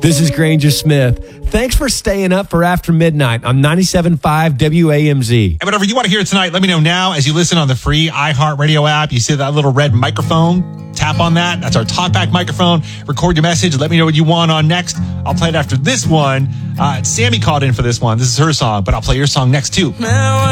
This is Granger Smith. Thanks for staying up for After Midnight on 97.5 WAMZ. And whatever you want to hear tonight, let me know now as you listen on the free iHeartRadio app. You see that little red microphone? Tap on that. That's our talkback microphone. Record your message. Let me know what you want on next. I'll play it after this one. Sammy called in for this one. This is her song, but I'll play your song next too. Now